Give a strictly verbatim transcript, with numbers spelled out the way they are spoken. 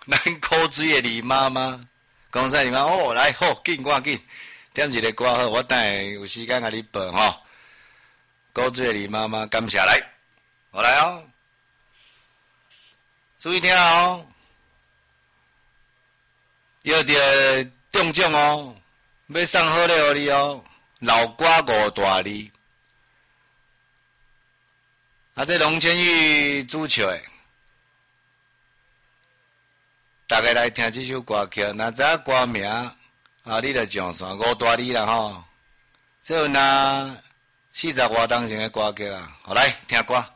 咱苦水的李妈妈，讲啥李妈哦，来好紧赶紧，点一个歌好，我等下有时间甲你报吼。苦水的李妈妈，感谢来，我来哦，注意听哦，要着中奖哦，要送好礼互你哦，老歌五大字，啊，这龙千玉主唱的。大家来听这首歌曲，若知影歌名啊，你著上线五大字啦吼。这有若四十外当前的歌曲啊，好来听歌。